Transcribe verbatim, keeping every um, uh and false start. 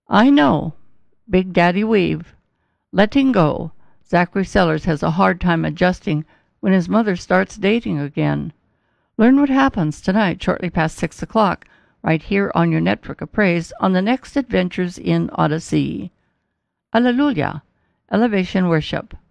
I know. Big Daddy Weave. Letting go. Zachary Sellers has a hard time adjusting when his mother starts dating again. Learn what happens tonight, shortly past six o'clock, right here on your network of praise on the next Adventures in Odyssey. Alleluia. Elevation Worship.